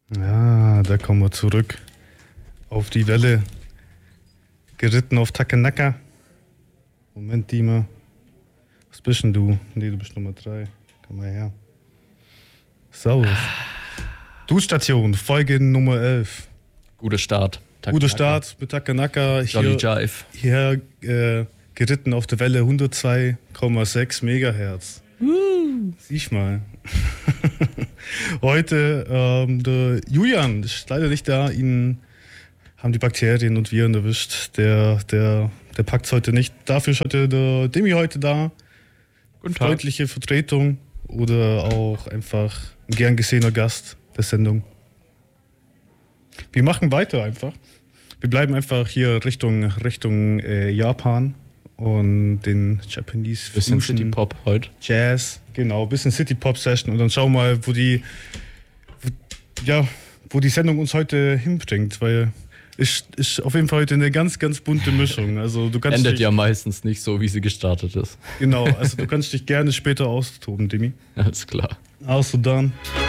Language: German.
Ja, da kommen wir zurück auf die Welle. Geritten auf Takenaka. Moment, Dima. Was bist denn du? Nee, du bist Nummer 3. Komm mal her. So. Du-Station, Folge Nummer 11. Guter Start. Guter Start mit Takenaka. Jolly Jive. Hier geritten auf der Welle 102,6 Megahertz. Sieh mal. Heute, der Julian ist leider nicht da. Ihn haben die Bakterien und Viren erwischt. Der packt es heute nicht. Dafür ist heute der Demi heute da. Guten Tag. Freundliche Vertretung oder auch einfach ein gern gesehener Gast der Sendung. Wir machen weiter einfach. Wir bleiben einfach hier Richtung Japan und den Japanese Bisschen Fusion City Pop heute. Jazz, genau, bisschen City Pop Session und dann schauen wir mal, wo die Sendung uns heute hinbringt, weil ist auf jeden Fall heute eine ganz, ganz bunte Mischung. Also du kannst Endet ja meistens nicht so, wie sie gestartet ist. Genau, also du kannst dich gerne später austoben, Demi. Alles klar. Also dann.